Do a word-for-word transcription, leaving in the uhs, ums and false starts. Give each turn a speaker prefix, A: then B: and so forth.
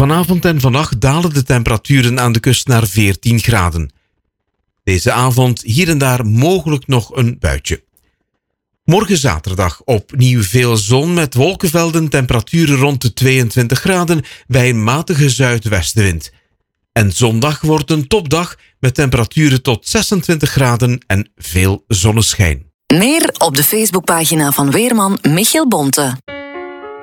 A: Vanavond en vannacht dalen de temperaturen aan de kust naar veertien graden. Deze avond hier en daar mogelijk nog een buitje. Morgen zaterdag opnieuw veel zon met wolkenvelden, temperaturen rond de tweeëntwintig graden bij een matige zuidwestenwind. En zondag wordt een topdag met temperaturen tot zesentwintig graden en veel zonneschijn.
B: Meer op de Facebookpagina van weerman Michiel Bonte.